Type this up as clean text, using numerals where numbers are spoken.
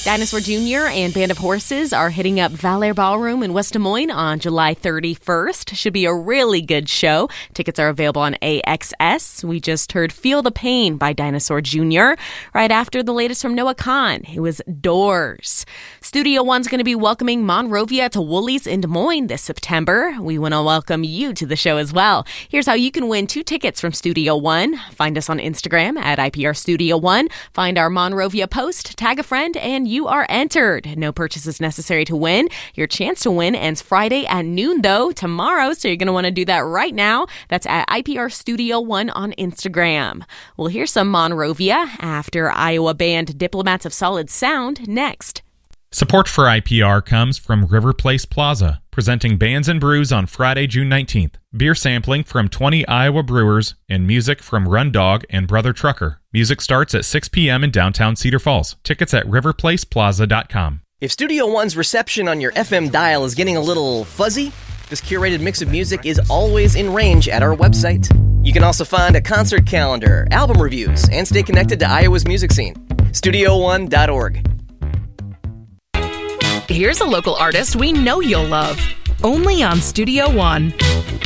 Dinosaur Jr. and Band of Horses are hitting up Valère Ballroom in West Des Moines on July 31st. Should be a really good show. Tickets are available on AXS. We just heard Feel the Pain by Dinosaur Jr. right after the latest from Noah Kahan. It was Doors. Studio One's going to be welcoming Monrovia to Woolies in Des Moines this September. We want to welcome you to the show as well. Here's how you can win 2 tickets from Studio One. Find us on Instagram at IPR Studio One. Find our Monrovia post, tag a friend, and you are entered. No purchases necessary to win. Your chance to win ends Friday at noon, though, tomorrow, so you're going to want to do that right now. That's at IPR Studio One on Instagram. We'll hear some Monrovia after Iowa band Diplomats of Solid Sound next. Support for IPR comes from River Place Plaza, presenting Bands and Brews on Friday, June 19th. Beer sampling from 20 Iowa brewers and music from Run Dog and Brother Trucker. Music starts at 6 p.m. in downtown Cedar Falls. Tickets at riverplaceplaza.com. If Studio One's reception on your FM dial is getting a little fuzzy, this curated mix of music is always in range at our website. You can also find a concert calendar, album reviews, and stay connected to Iowa's music scene. StudioOne.org. Here's a local artist we know you'll love, only on Studio One.